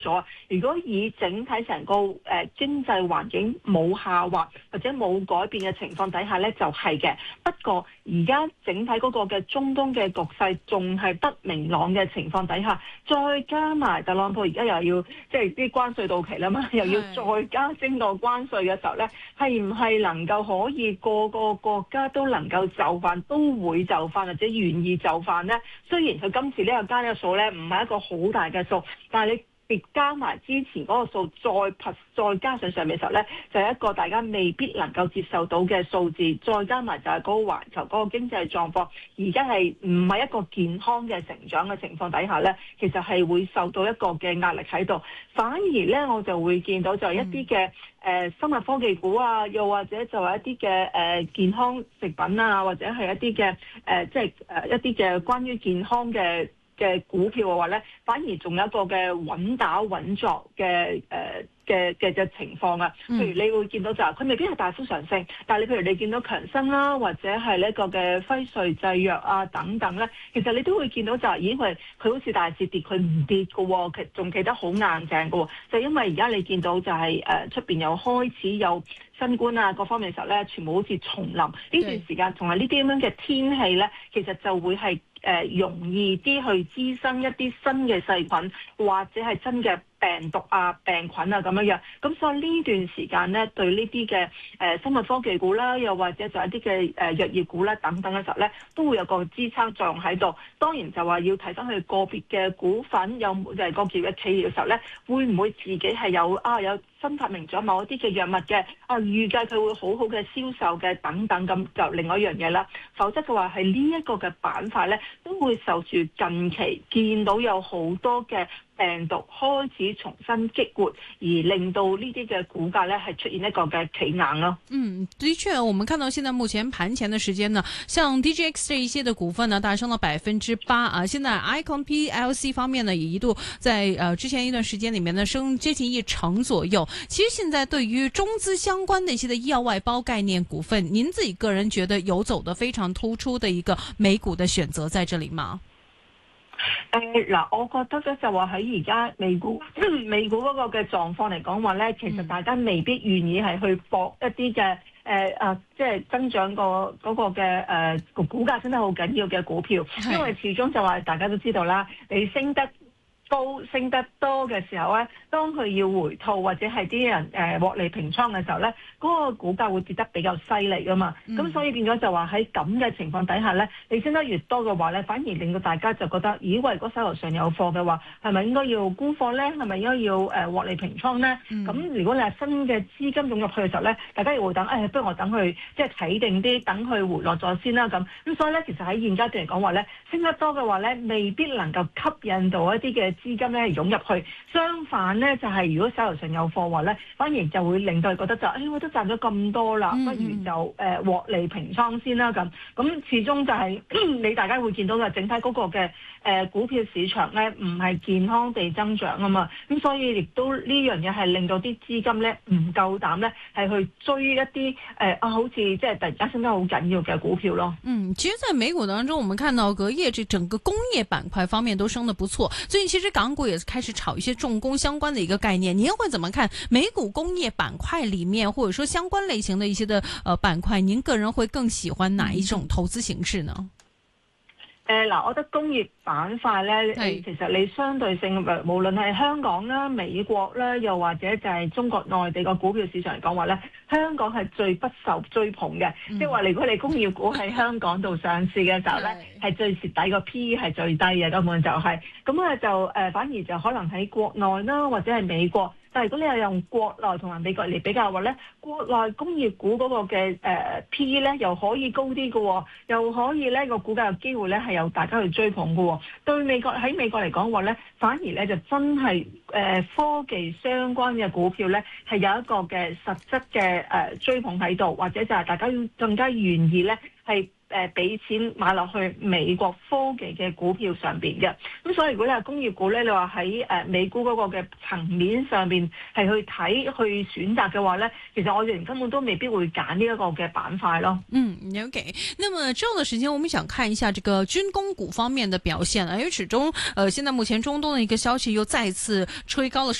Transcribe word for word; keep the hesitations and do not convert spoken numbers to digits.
咗。如果以整體成個誒、呃、經濟環境冇下滑或者冇改變嘅情況底下咧，就係、是、嘅。不過而家整體嗰個嘅中東嘅局勢仲係不明朗嘅情況底下，再加埋特朗普而家又要即係啲關稅到期啦嘛，又要再加徵個關稅嘅時候咧，係唔係能夠可以個個國家都能夠就範，都會就範或者願意就範咧？雖然佢今次呢個加呢個數咧唔係一個好大嘅數，但係你別加埋之前嗰個數，再再加上上面嘅時候咧，就係一個大家未必能夠接受到嘅數字，再加埋就係嗰個環球嗰個經濟狀況，而家係唔係一個健康嘅成長嘅情況底下咧，其實係會受到一個嘅壓力喺度。反而咧，我就會見到就係一啲嘅誒生物科技股啊，又或者就係一啲嘅誒健康食品啊，或者係一啲嘅誒即係誒一啲嘅關於健康嘅嘅股票嘅話咧，反而仲有一個嘅穩打穩作嘅誒嘅嘅嘅情況啊。譬如你會見到就係佢未必係大幅上升，但係你譬如你見到強生啦，或者係呢個嘅輝瑞製藥啊等等咧，其實你都會見到就係，咦佢佢好似大市跌，佢唔跌嘅喎，其實仲企得好硬淨嘅喎，就因為而家你見到就係誒出邊又開始有新冠啊各方面嘅時候咧，全部好似重臨呢段時間，同埋呢啲咁樣嘅天氣咧，其實就會係誒、呃、容易啲去滋生一啲新嘅細菌，或者係新嘅病毒啊、病菌啊咁樣樣。咁所以呢段時間咧，對呢啲嘅誒生物科技股啦，又或者就一啲嘅誒藥業股啦等等嘅時候咧，都會有個支撐作用喺度。當然就話要睇翻佢個別嘅股份，有就係個別嘅企業嘅時候咧，會唔會自己係有啊有新發明咗某一啲嘅藥物嘅啊，預計佢會好好嘅銷售嘅等等，咁就另外一樣嘢啦。否則嘅話係呢一個嘅板塊咧，都會受住近期見到有好多嘅病毒開始重新激活，而令到呢啲嘅股價咧係出現一個嘅企硬咯。 嗯，的確，我們看到現在目前盤前的時間呢，像 D J X 這一些的股份呢，大升了百分之八啊。現在 Icon P L C 方面呢，也一度在呃之前一段時間裏面呢，升接近一成左右。其實現在對於中資相關的一些的醫藥外包概念股份，您自己個人覺得有走得非常突出的一個美股的選擇在這裡嗎？ 誒嗱、呃，我覺得咧就話喺而家美股美股嗰個嘅狀況嚟講話咧，其實大家未必願意係去搏一啲嘅誒啊，即係增長個嗰個嘅誒個股價升得好緊要嘅股票，因為始終就話大家都知道啦，你升得高升得多嘅時候咧，當佢要回吐或者係啲人誒獲利平倉嘅時候咧，嗰、那個股價會跌得比較犀利噶嘛。咁、嗯、所以變咗就話喺咁嘅情況底下咧，你升得越多嘅話咧，反而令到大家就覺得，咦？喂，如果手頭上有貨嘅話，係咪應該要沽貨咧？係咪應該要誒獲利平倉咧？咁、嗯、如果你係新嘅資金湧入去嘅時候咧，大家又會等，誒、哎，不如我等佢即係睇定啲，等佢回落咗先啦。咁咁所以咧，其實喺現階段嚟講話咧，升得多嘅話咧，未必能夠吸引到一啲嘅資金咧湧入去，相反咧就係、是、如果手頭上有貨話咧，反而就會令到佢覺得就，哎，我都賺咗咁多啦，不如就誒、呃、獲利平倉先啦咁。咁始終就係、是、你大家會見到嘅整體嗰個嘅誒、呃、股票市場咧，唔係健康地增長啊嘛。咁所以亦都呢樣嘢係令到啲資金咧唔夠膽咧係去追一啲誒、呃、啊，好似即係突然間升得好緊要嘅股票咯。 嗯，其實在美股當中，我們看到隔夜這整個工業板塊方面都升得不錯。最近其實港股也開始炒一些重工相關的一個概念，您會怎麼看美股工業板塊裏面，或者說相關類型的一些的呃板塊？您個人會更喜歡哪一種投資形式呢？ 誒嗱、呃，我覺得工業板塊咧，是其實你相對性無論係香港啦、美國啦，又或者就係中國內地個股票市場嚟講話咧，香港係最不受追捧嘅，即係話如果你工業股喺香港度上市嘅時候咧，係是最蝕底個 P E 係最低嘅，根本就係咁啊，就誒、呃、反而就可能喺國內啦，或者係美國。但係如果你係用國內同埋美國嚟比較嘅話咧，國內工業股嗰個嘅誒、呃、P E 咧又可以高啲嘅、哦，又可以咧個股價有機會咧係有大家去追捧嘅、哦。對美國喺美國嚟講話咧，反而咧就真係誒、呃、科技相關嘅股票咧係有一個嘅實質嘅誒、呃、追捧喺度，或者就係大家要更加願意咧係誒俾錢買落去美國科技嘅股票上邊嘅。咁所以如果你係工業股咧，你話喺誒美股嗰個嘅層面上邊係去睇去選擇嘅話咧，其實我哋根本都未必會揀呢一個嘅板塊咯。 嗯 ，OK。那麼之後的時間，我們想看一下這個軍工股方面的表現啊，因為始終，呃，現在目前中東的一個消息又再次吹高了。